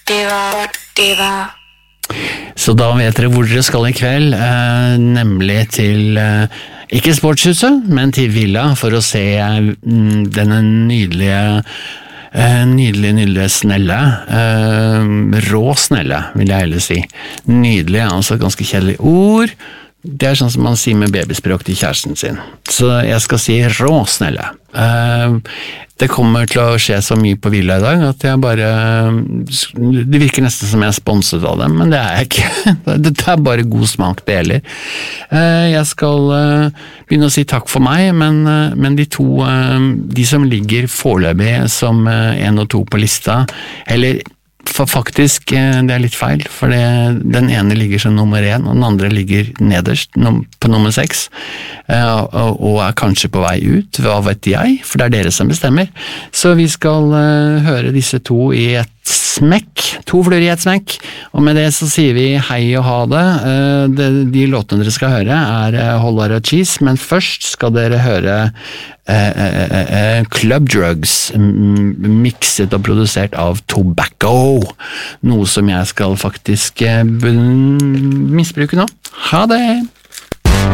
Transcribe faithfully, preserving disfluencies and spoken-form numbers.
Diva, diva. Så da vet dere hvor dere skal i kveld, eh, nemlig til, eh, ikke Sportshuset, men til Villa, for å se eh, denne nydelige, eh, nydelige, nydelige snelle. Eh, rå snelle, vil jeg heller si. Nydelig, altså ganske kjedelig ord. Det er sånn som man sier med babyspråk til kjæresten sin. Så jeg skal si rå snelle. Uh, det kommer til å skje så mye på Villa i dag at jeg bare det virker nesten som jeg er sponset av dem, men det er jeg ikke. Det er bare god smak det gjelder. Uh, jeg skal uh, begynne å si takk for meg, men, uh, men de to uh, de som ligger foreløpig som uh, en og to på lista, eller for faktisk, det er litt feil, for det, den ene ligger som nummer én, og den andre ligger nederst på nummer seks, og, og er kanskje på vei ut, hva vet jeg, for det er dere som bestemmer. Så vi skal uh, høre disse to i et smekk, to fluer i et smekk, og med det så sier vi hei og ha det. Uh, de, de låtene dere skal høre er uh, Hollar og Cheese, men først skal dere høre uh, uh, uh, Club Drugs, mikset og produsert av Tobacco, noe som jeg skal faktisk uh, misbruke nå. Ha det!